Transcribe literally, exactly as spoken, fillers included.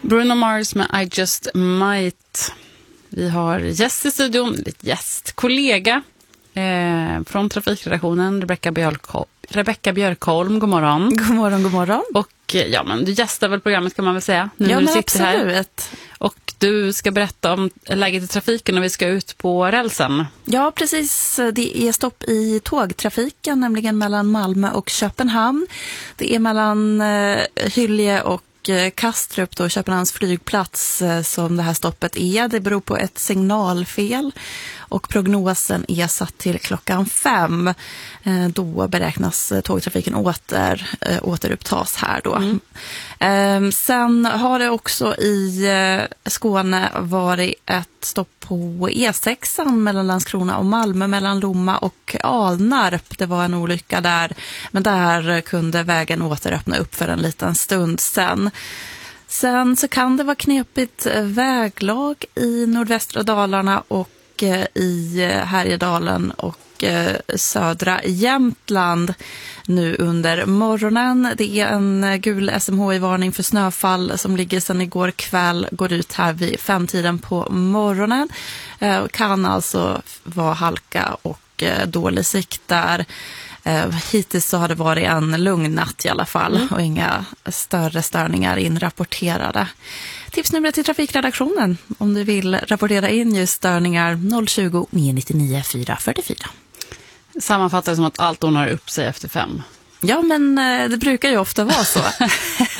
Bruno Mars med I Just Might. Vi har gäst i studion, lite gäst, kollega eh, från trafikredaktionen, Rebecka Björkholm. Rebecka Björkholm, god morgon. God morgon, god morgon. Och ja, men du gästar väl programmet kan man väl säga. Nu ja, du men sitter absolut. Här. Och du ska berätta om läget i trafiken och vi ska ut på rälsen. Ja, precis. Det är stopp i tågtrafiken, nämligen mellan Malmö och Köpenhamn. Det är mellan eh, Hyllie och Kastrup, då, Köpenhamns flygplats, som det här stoppet är. Det beror på ett signalfel och prognosen är satt till klockan fem. Då beräknas tågtrafiken åter, återupptas här då. Mm. Sen har det också i Skåne varit ett stopp på E sex mellan Landskrona och Malmö, mellan Lomma och Alnarp. Det var en olycka där, men där kunde vägen återöppna upp för en liten stund sen. Sen så kan det vara knepigt väglag i nordvästra Dalarna och i Härjedalen och södra Jämtland nu under morgonen. Det är en gul S M H I-varning för snöfall som ligger sedan igår kväll, går ut här vid femtiden på morgonen. Kan alltså vara halka och dålig sikt där. Hittills så har det varit en lugn natt i alla fall mm. och inga större störningar inrapporterade. Tipsnumret till trafikredaktionen om du vill rapportera in just störningar noll tjugo, nio nittionio, fyra fyrtiofyra. Sammanfattar det som att allt ordnar upp sig efter fem. Ja, men det brukar ju ofta vara så.